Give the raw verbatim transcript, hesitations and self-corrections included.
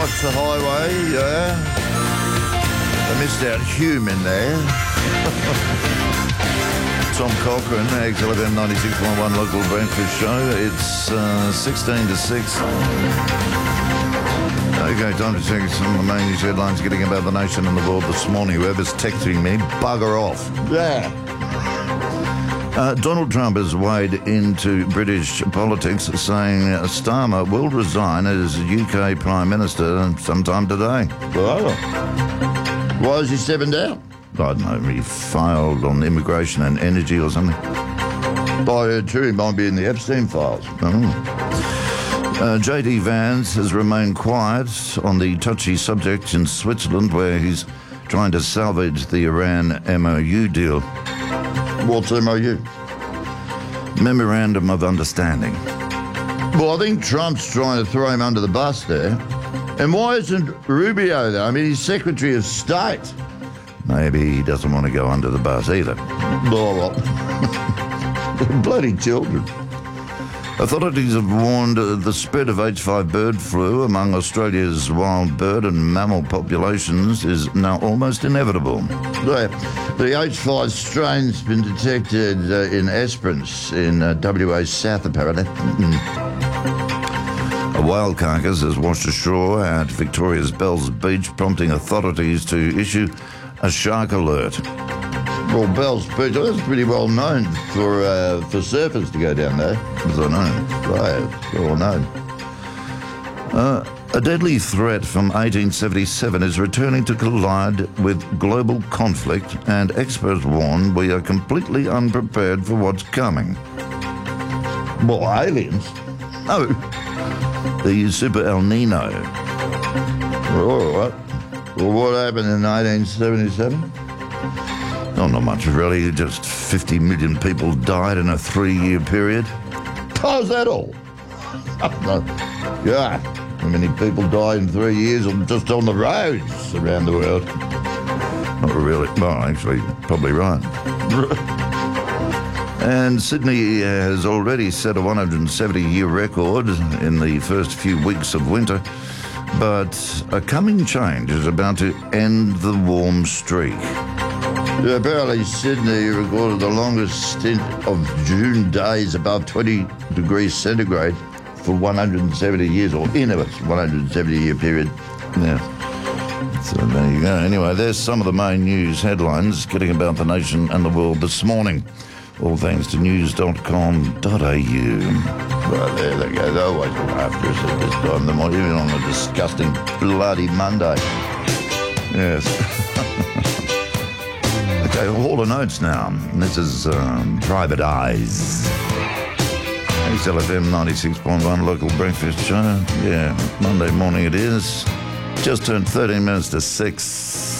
Watch the highway, yeah. I missed out Hume in there. Tom Cochrane, X L F M ninety-six point one local breakfast show. It's uh, sixteen to six. Okay, time to check some of the main news headlines getting about the nation and the world this morning. Whoever's texting me, bugger off. Yeah. Uh, Donald Trump has weighed into British politics, saying Starmer will resign as U K Prime Minister sometime today. Oh. Why is he stepping down? I don't know, he failed on immigration and energy or something. I heard too, he might be in the Epstein files. Oh. Uh, J D Vance has remained quiet on the touchy subject in Switzerland, where he's trying to salvage the Iran M O U deal. What's M O U? Memorandum of Understanding. Well, I think Trump's trying to throw him under the bus there. And why isn't Rubio there? I mean, he's Secretary of State. Maybe he doesn't want to go under the bus either. Oh, well. Bloody children. Authorities have warned uh, the spread of H five bird flu among Australia's wild bird and mammal populations is now almost inevitable. The, the H five strain's been detected uh, in Esperance in uh, W A South, apparently. A whale carcass has washed ashore at Victoria's Bells Beach, prompting authorities to issue a shark alert. Well, Bells Beach, that's pretty well known for uh, for surfers to go down there, as I know. Right, it's well known. Uh, a deadly threat from eighteen seventy-seven is returning to collide with global conflict, and experts warn we are completely unprepared for what's coming. Well, aliens? Oh, the Super El Nino. All right. Well, what happened in eighteen seventy-seven? Oh, not much, really. Just fifty million people died in a three-year period. How's that all? Yeah, how many people died in three years just on the roads around the world? Not really. Well, actually, probably right. And Sydney has already set a one hundred seventy-year record in the first few weeks of winter. But a coming change is about to end the warm streak. Yeah, apparently Sydney recorded the longest stint of June days above twenty degrees centigrade for one hundred seventy years, or in its one hundred seventy year period. Yeah. So there you go. Anyway, there's some of the main news headlines getting about the nation and the world this morning. All thanks to news dot com dot a u. Well, there they go. They always look after us at this time of the morning, even on a disgusting bloody Monday. Yes. Okay, Hall and Oates now. This is um, Private Eyes. X L F M ninety-six point one local breakfast show. Yeah, Monday morning it is. Just turned thirteen minutes to six.